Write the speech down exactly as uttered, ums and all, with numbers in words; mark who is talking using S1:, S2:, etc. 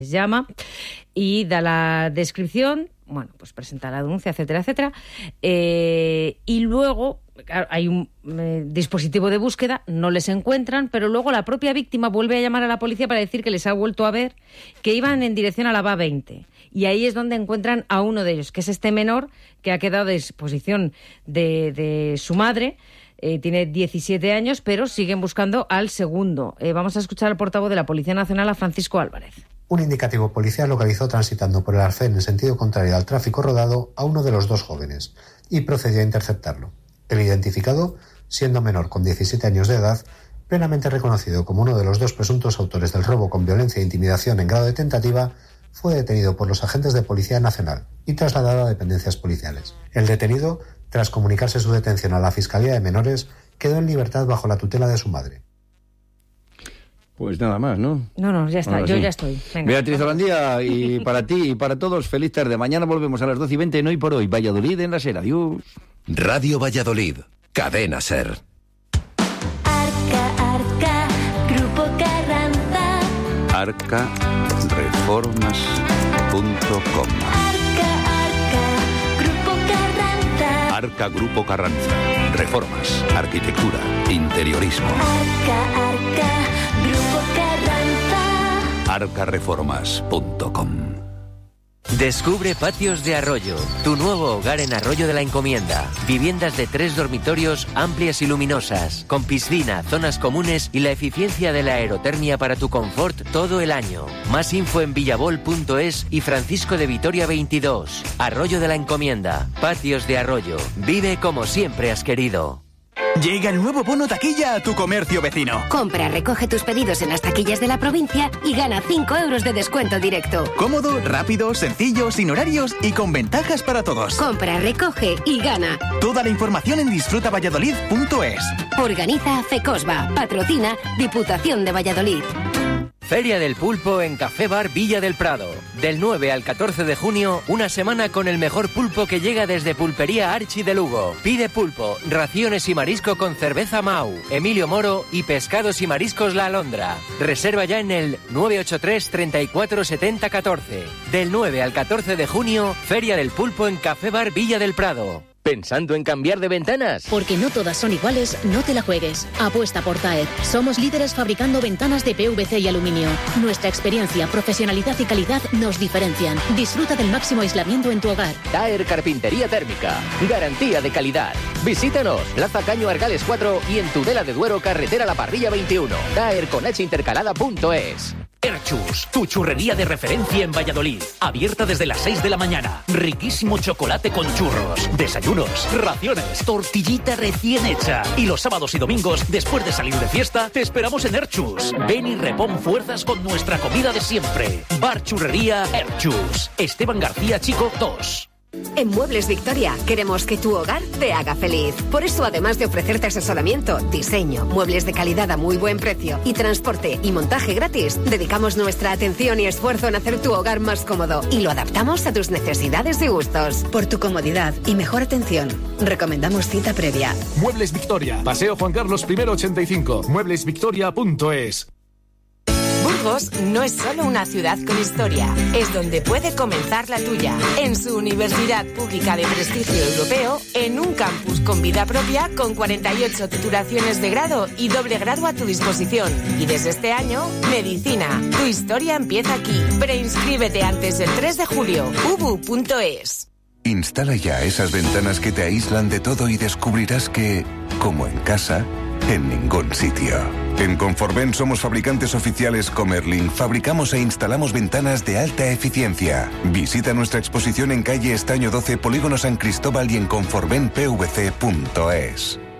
S1: llama y da la descripción, bueno, pues presenta la denuncia, etcétera, etcétera, eh, y luego claro, hay un eh, dispositivo de búsqueda, no les encuentran, pero luego la propia víctima vuelve a llamar a la policía para decir que les ha vuelto a ver que iban en dirección a la B A veinte, y ahí es donde encuentran a uno de ellos, que es este menor que ha quedado a disposición de, de su madre. Eh, tiene diecisiete años, pero siguen buscando al segundo. Eh, vamos a escuchar al portavoz de la Policía Nacional, a Francisco Álvarez.
S2: Un indicativo policial localizó transitando por el arcén en sentido contrario al tráfico rodado a uno de los dos jóvenes y procedió a interceptarlo. El identificado, siendo menor con diecisiete años de edad, plenamente reconocido como uno de los dos presuntos autores del robo con violencia e intimidación en grado de tentativa, fue detenido por los agentes de Policía Nacional y trasladado a dependencias policiales. El detenido, tras comunicarse su detención a la Fiscalía de Menores, quedó en libertad bajo la tutela de su madre.
S3: Pues nada más, ¿no?
S1: No, no, ya está,
S3: Ahora
S1: yo
S3: sí.
S1: ya estoy. Venga.
S3: Beatriz Holandía, y para ti y para todos, feliz tarde. Mañana volvemos a las doce y veinte en Hoy por Hoy. Valladolid en la SER. Adiós.
S4: Radio Valladolid, Cadena SER.
S5: Arca, Arca, Grupo Carranza.
S3: arca reformas punto com.
S5: Arca, Arca, Grupo Carranza.
S4: Arca Grupo Carranza. Reformas, arquitectura, interiorismo.
S5: Arca, Arca, Grupo Carranza.
S4: arca reformas punto com.
S6: Descubre Patios de Arroyo, tu nuevo hogar en Arroyo de la Encomienda. Viviendas de tres dormitorios amplias y luminosas, con piscina, zonas comunes y la eficiencia de la aerotermia para tu confort todo el año. Más info en villabol punto es y Francisco de Vitoria veintidós. Arroyo de la Encomienda, Patios de Arroyo. Vive como siempre has querido.
S7: Llega el nuevo bono taquilla a tu comercio vecino.
S8: Compra, recoge tus pedidos en las taquillas de la provincia y gana cinco euros de descuento directo.
S7: Cómodo, rápido, sencillo, sin horarios y con ventajas para todos.
S8: Compra, recoge y gana.
S7: Toda la información en disfruta valladolid punto es.
S8: Organiza FECOSBA. Patrocina Diputación de Valladolid.
S6: Feria del Pulpo en Café Bar Villa del Prado. Del nueve al catorce de junio, una semana con el mejor pulpo que llega desde Pulpería Archi de Lugo. Pide pulpo, raciones y marisco con cerveza Mau, Emilio Moro y pescados y mariscos La Alondra. Reserva ya en el nueve ocho tres, treinta y cuatro, setenta, catorce. Del nueve al catorce de junio, Feria del Pulpo en Café Bar Villa del Prado. ¿Pensando en cambiar de ventanas?
S9: Porque no todas son iguales, no te la juegues. Apuesta por Taer. Somos líderes fabricando ventanas de P V C y aluminio. Nuestra experiencia, profesionalidad y calidad nos diferencian. Disfruta del máximo aislamiento en tu hogar.
S6: Taer Carpintería Térmica. Garantía de calidad. Visítanos, Plaza Caño Argales cuatro y en Tudela de Duero, Carretera La Parrilla veintiuno. Taer con H intercalada punto es.
S10: Erchus, tu churrería de referencia en Valladolid. Abierta desde las seis de la mañana. Riquísimo chocolate con churros, desayunos, raciones, tortillita recién hecha. Y los sábados y domingos, después de salir de fiesta, te esperamos en Erchus. Ven y repon fuerzas con nuestra comida de siempre. Bar Churrería Erchus. Esteban García Chico dos.
S8: En Muebles Victoria queremos que tu hogar te haga feliz. Por eso, además de ofrecerte asesoramiento, diseño, muebles de calidad a muy buen precio y transporte y montaje gratis, dedicamos nuestra atención y esfuerzo en hacer tu hogar más cómodo y lo adaptamos a tus necesidades y gustos. Por tu comodidad y mejor atención, recomendamos cita previa.
S11: Muebles Victoria, Paseo Juan Carlos I ochenta y cinco, muebles victoria punto es.
S12: Burgos no es solo una ciudad con historia, es donde puede comenzar la tuya. En su universidad pública de prestigio europeo, en un campus con vida propia, con cuarenta y ocho titulaciones de grado y doble grado a tu disposición. Y desde este año, medicina. Tu historia empieza aquí. Preinscríbete antes del tres de julio. u b u punto es.
S13: Instala ya esas ventanas que te aíslan de todo y descubrirás que, como en casa, en ningún sitio. En Conforven somos fabricantes oficiales Comerlin. Fabricamos e instalamos ventanas de alta eficiencia. Visita nuestra exposición en calle Estaño doce, Polígono San Cristóbal y en conforven p v c punto es.